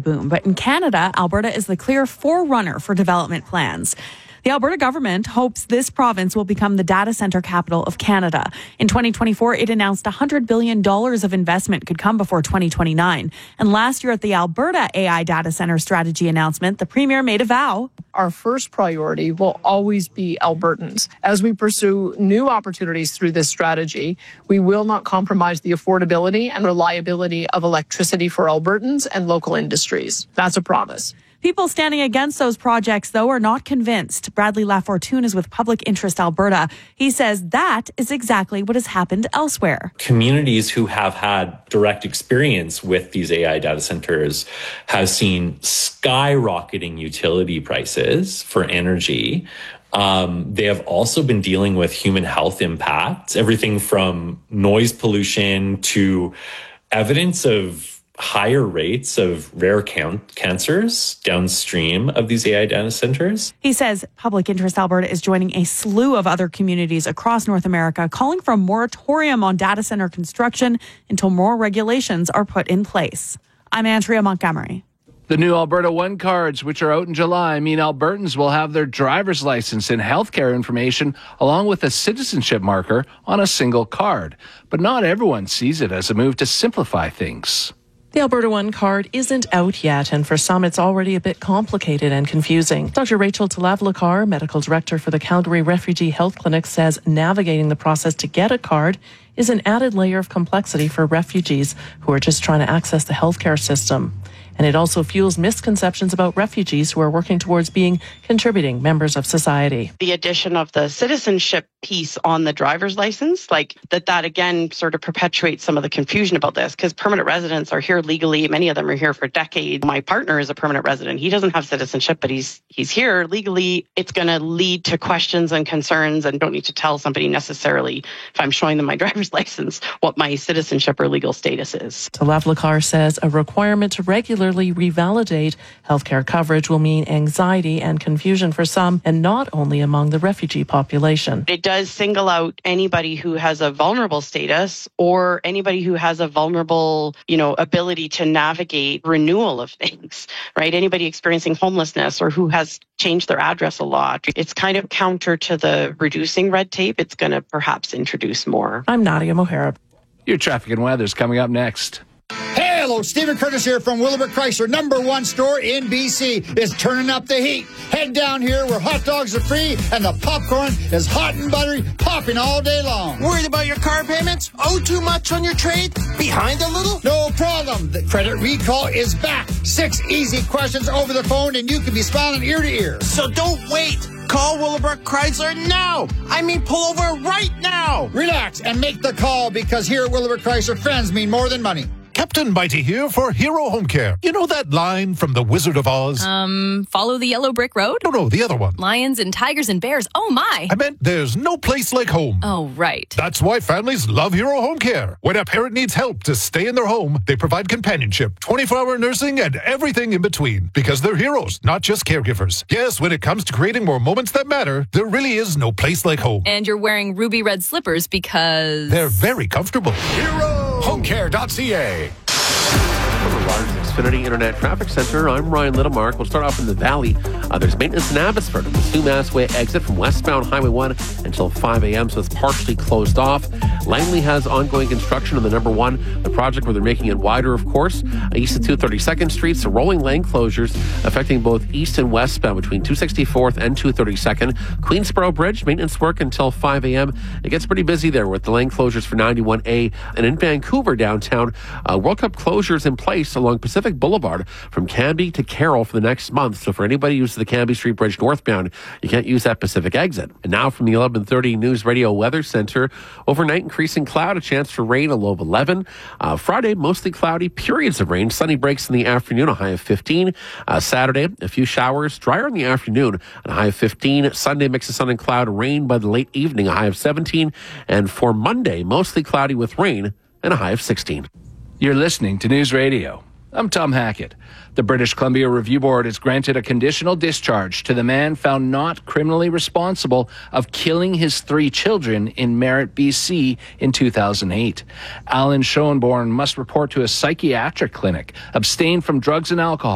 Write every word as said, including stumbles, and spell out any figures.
boom. But in Canada, Alberta is the clear forerunner for development plans. The Alberta government hopes this province will become the data center capital of Canada. In twenty twenty-four, it announced one hundred billion dollars of investment could come before twenty twenty-nine. And last year at the Alberta A I Data Center Strategy announcement, the Premier made a vow. Our first priority will always be Albertans. As we pursue new opportunities through this strategy, we will not compromise the affordability and reliability of electricity for Albertans and local industries. That's a promise. People standing against those projects, though, are not convinced. Bradley Lafortune is with Public Interest Alberta. He says that is exactly what has happened elsewhere. Communities who have had direct experience with these A I data centers have seen skyrocketing utility prices for energy. Um, they have also been dealing with human health impacts, everything from noise pollution to evidence of higher rates of rare can- cancers downstream of these A I data centers. He says Public Interest Alberta is joining a slew of other communities across North America calling for a moratorium on data center construction until more regulations are put in place. I'm Andrea Montgomery. The new Alberta One cards, which are out in July, mean Albertans will have their driver's license and healthcare information along with a citizenship marker on a single card. But not everyone sees it as a move to simplify things. The Alberta One card isn't out yet, and for some it's already a bit complicated and confusing. Doctor Rachel Talavlakar, medical director for the Calgary Refugee Health Clinic, says navigating the process to get a card is an added layer of complexity for refugees who are just trying to access the healthcare system. And it also fuels misconceptions about refugees who are working towards being contributing members of society. The addition of the citizenship piece on the driver's license, like that, that again sort of perpetuates some of the confusion about this, because permanent residents are here legally. Many of them are here for decades. My partner is a permanent resident. He doesn't have citizenship, but he's he's here legally. It's going to lead to questions and concerns, and don't need to tell somebody necessarily, if I'm showing them my driver's license, what my citizenship or legal status is. Talavlakar says a requirement to regularly revalidate healthcare coverage will mean anxiety and confusion for some, and not only among the refugee population. It does single out anybody who has a vulnerable status or anybody who has a vulnerable, you know, ability to navigate renewal of things, right? Anybody experiencing homelessness or who has changed their address a lot. It's kind of counter to the reducing red tape. It's going to perhaps introduce more. I'm Nadia Moharib. Your traffic and weather is coming up next. Hello, Stephen Curtis here from Willowbrook Chrysler, number one store in B C. Is turning up the heat. Head down here where hot dogs are free and the popcorn is hot and buttery, popping all day long. Worried about your car payments? Owe too much on your trade? Behind a little? No problem. The credit recall is back. Six easy questions over the phone and you can be smiling ear to ear. So don't wait. Call Willowbrook Chrysler now. I mean, pull over right now. Relax and make the call, because here at Willowbrook Chrysler, friends mean more than money. Captain Mighty here for Hero Home Care. You know that line from The Wizard of Oz? Um, follow the yellow brick road? No, no, the other one. Lions and tigers and bears. Oh, my. I meant there's no place like home. Oh, right. That's why families love Hero Home Care. When a parent needs help to stay in their home, they provide companionship, twenty-four hour nursing, and everything in between. Because they're heroes, not just caregivers. Yes, when it comes to creating more moments that matter, there really is no place like home. And you're wearing ruby red slippers because... they're very comfortable. Hero Home Care dot C A. From the large Xfinity Internet Traffic Center, I'm Ryan Littlemark. We'll start off in the Valley. Uh, there's maintenance in Abbotsford at the Sumas Way exit from westbound Highway one until five a.m., so it's partially closed off. Langley has ongoing construction on the number one, the project where they're making it wider, of course. Uh, east of two hundred thirty-second Street, so rolling lane closures affecting both east and westbound between two sixty-fourth and two thirty-second. Queensboro Bridge, maintenance work until five a.m. It gets pretty busy there with the lane closures for ninety-one A. And in Vancouver downtown, uh, World Cup closures in place along Pacific Boulevard from Canby to Carroll for the next month. So for anybody who uses the Canby Street Bridge northbound, you can't use that Pacific exit. And now from the eleven thirty News Radio Weather Center, overnight increasing cloud, a chance for rain, a low of eleven. Uh, Friday, mostly cloudy, periods of rain, sunny breaks in the afternoon, a high of fifteen. Uh, Saturday, a few showers, drier in the afternoon, a high of fifteen. Sunday, mix of sun and cloud, rain by the late evening, a high of seventeen. And for Monday, mostly cloudy with rain and a high of sixteen. You're listening to News Radio. I'm Tom Hackett. The British Columbia Review Board has granted a conditional discharge to the man found not criminally responsible of killing his three children in Merritt, B C in two thousand eight. Alan Schoenborn must report to a psychiatric clinic, abstain from drugs and alcohol,